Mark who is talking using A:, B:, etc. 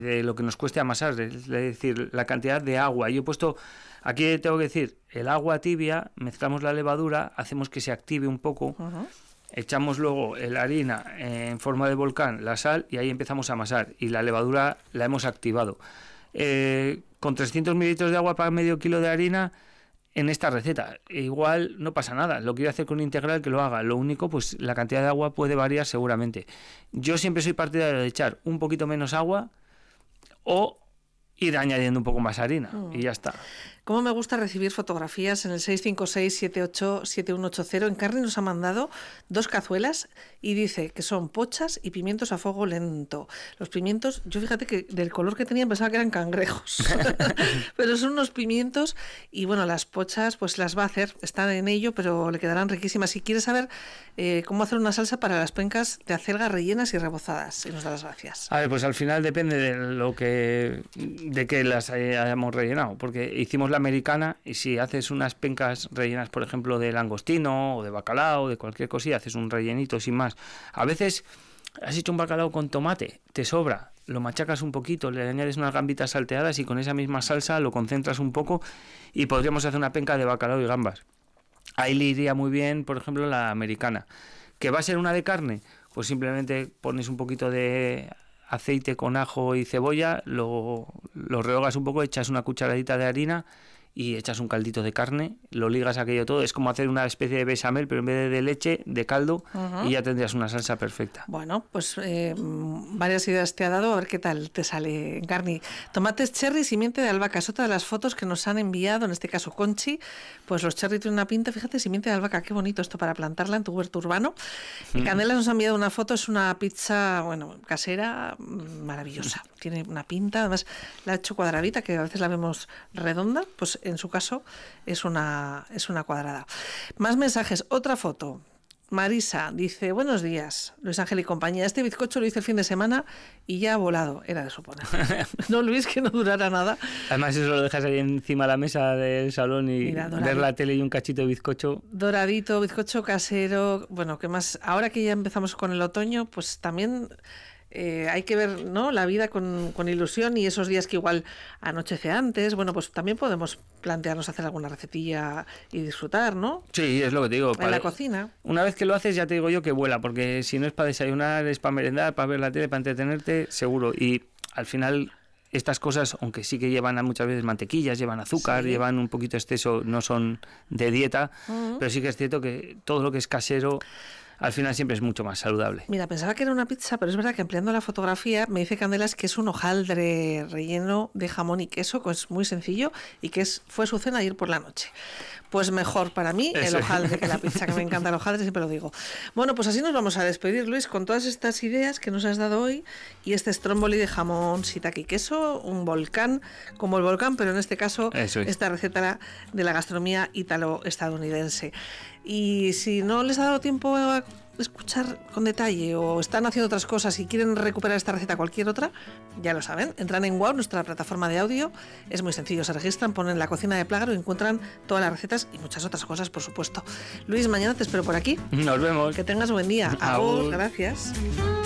A: de lo que nos cueste amasar, es decir, la cantidad de agua. Yo he puesto, aquí tengo que decir, el agua tibia, mezclamos la levadura, hacemos que se active un poco, echamos luego la harina en forma de volcán, la sal, y ahí empezamos a amasar, y la levadura la hemos activado. Con 300 mililitros de agua para medio kilo de harina, en esta receta, igual no pasa nada, lo quiero hacer con integral, que lo haga, lo único, pues la cantidad de agua puede variar seguramente. Yo siempre soy partidario de echar un poquito menos agua o ir añadiendo un poco más harina y ya está.
B: Cómo me gusta recibir fotografías en el 656-787180. Encarni nos ha mandado 2 cazuelas y dice que son pochas y pimientos a fuego lento. Los pimientos, yo fíjate que del color que tenían pensaba que eran cangrejos, pero son unos pimientos y bueno, las pochas pues las va a hacer, están en ello, pero le quedarán riquísimas. Si quieres saber cómo hacer una salsa para las pencas de acelga rellenas y rebozadas, y nos da las gracias.
A: A ver, pues al final depende de que las hayamos rellenado, porque hicimos la americana, y si haces unas pencas rellenas, por ejemplo, de langostino o de bacalao, de cualquier cosilla, haces un rellenito sin más. A veces has hecho un bacalao con tomate, te sobra, lo machacas un poquito, le añades unas gambitas salteadas y con esa misma salsa lo concentras un poco y podríamos hacer una penca de bacalao y gambas. Ahí le iría muy bien, por ejemplo, la americana. ¿Que va a ser una de carne? Pues simplemente pones un poquito de aceite con ajo y cebolla, lo rehogas un poco, echas una cucharadita de harina y echas un caldito de carne, lo ligas aquello todo, es como hacer una especie de bechamel, pero en vez de leche, de caldo, y ya tendrías una salsa perfecta.
B: Bueno, pues varias ideas te ha dado, a ver qué tal te sale, Encarni. Tomates cherry, simiente de albahaca, es otra de las fotos que nos han enviado, en este caso Conchi, pues los cherry tienen una pinta, fíjate, simiente de albahaca, qué bonito esto para plantarla en tu huerto urbano. Candelas nos ha enviado una foto, es una pizza, bueno, casera, maravillosa, tiene una pinta, además la ha hecho cuadradita, que a veces la vemos redonda, pues en su caso es una cuadrada. Más mensajes, otra foto. Marisa dice, buenos días, Luis Ángel y compañía. Este bizcocho lo hice el fin de semana y ya ha volado, era de suponer. No, Luis, que no durara nada.
A: Además eso lo dejas ahí encima de la mesa del salón y mira, ver la tele y un cachito de bizcocho.
B: Doradito, bizcocho casero. Bueno, ¿qué más? Ahora que ya empezamos con el otoño, pues también... hay que ver, ¿no?, la vida con ilusión, y esos días que igual anochece antes, bueno, pues también podemos plantearnos hacer alguna recetilla y disfrutar, ¿no?
A: Sí, es lo que te digo.
B: En la cocina.
A: Una vez que lo haces, ya te digo yo que vuela, porque si no es para desayunar, es para merendar, para ver la tele, para entretenerte, seguro. Y al final... estas cosas, aunque sí que llevan muchas veces mantequillas, llevan azúcar, llevan un poquito exceso, no son de dieta, pero sí que es cierto que todo lo que es casero al final siempre es mucho más saludable.
B: Mira, pensaba que era una pizza, pero es verdad que ampliando la fotografía me dice Candelas que es un hojaldre relleno de jamón y queso, que es muy sencillo y que fue su cena ayer por la noche. Pues mejor para mí el hojaldre que la pizza, que me encanta el hojaldre, siempre lo digo. Bueno, pues así nos vamos a despedir, Luis, con todas estas ideas que nos has dado hoy y este stromboli de jamón, shiitake y queso, un volcán, como el volcán, pero en este caso esta receta de la gastronomía ítalo-estadounidense. Y si no les ha dado tiempo a escuchar con detalle o están haciendo otras cosas y quieren recuperar esta receta, cualquier otra, ya lo saben, entran en WOW, nuestra plataforma de audio, es muy sencillo, se registran, ponen La Cocina de Plágaro y encuentran todas las recetas y muchas otras cosas, por supuesto. Luis, mañana te espero por aquí.
A: Nos vemos.
B: Que tengas buen día. Agur, gracias.